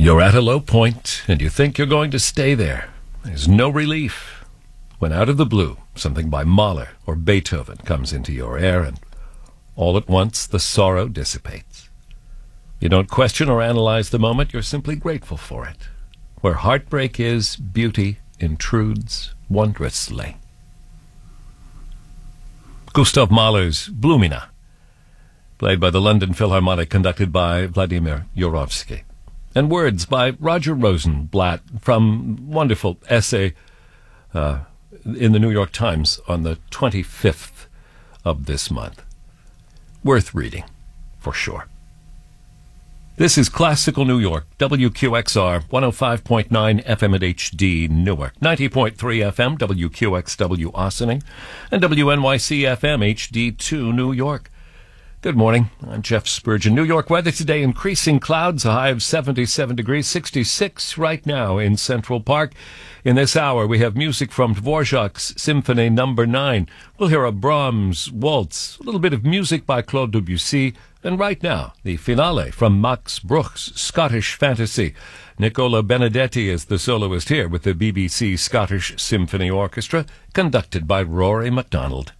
You're at a low point, and you think you're going to stay there. There's no relief. When out of the blue, something by Mahler or Beethoven comes into your air, and all at once the sorrow dissipates. You don't question or analyze the moment, you're simply grateful for it. Where heartbreak is, beauty intrudes wondrously. Gustav Mahler's Blumina, played by the London Philharmonic, conducted by Vladimir Jurovsky. And words by Roger Rosenblatt from wonderful essay in the New York Times on the 25th of this month. Worth reading, for sure. This is Classical New York, WQXR, 105.9 FM at HD Newark, 90.3 FM, WQXW Ossining, and WNYC FM HD2 New York. Good morning. I'm Jeff Spurgeon. New York weather today, increasing clouds, a high of 77 degrees, 66 right now in Central Park. In this hour, we have music from Dvorak's Symphony No. 9. We'll hear a Brahms waltz, a little bit of music by Claude Debussy, and right now, the finale from Max Bruch's Scottish Fantasy. Nicola Benedetti is the soloist here with the BBC Scottish Symphony Orchestra, conducted by Rory MacDonald.